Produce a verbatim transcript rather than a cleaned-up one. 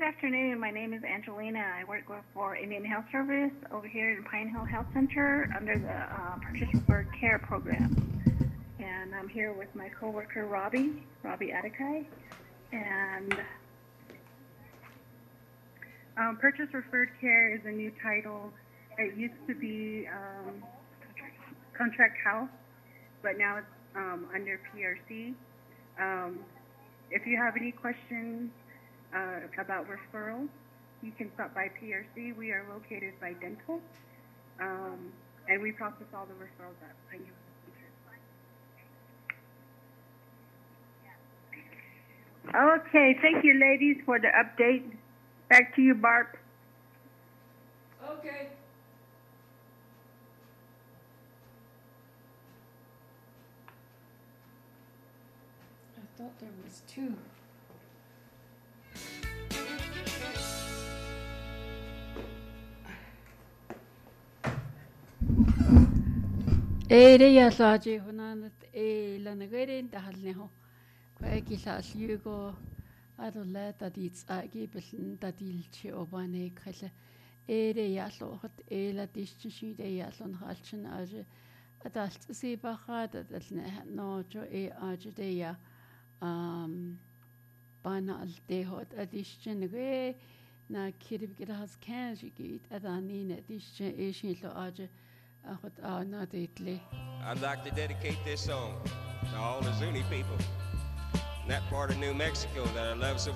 good afternoon. My name is Angelina. I work for Indian Health Service over here in Pine Hill Health Center under the uh, Purchase Referred Care Program. And I'm here with my coworker, Robbie, Robbie Adekai. And um, Purchase Referred Care is a new title. It used to be um, Contract Health, but now it's um, under P R C. Um, if you have any questions uh, about referrals, you can stop by P R C. We are located by Dental, um, and we process all the referrals at Pine Hill. Okay, thank you, ladies, for the update. Back to you, Barb. Okay. I thought there was two. Ere saji hunanat e lanagere dahalneho. Kweki sas yugo adola tadits agi bisin tadilchi obane khele. Ere yaslo hat e la dischi de yaslon halchen aje adalt si bachat adalne no jo e aje de ya um bana al de hot adischen ge na kirib giras kanji git adanine dische e shilo aje ahot a na detli. I'd like to dedicate this song to all the Zuni people in that part of New Mexico that I love so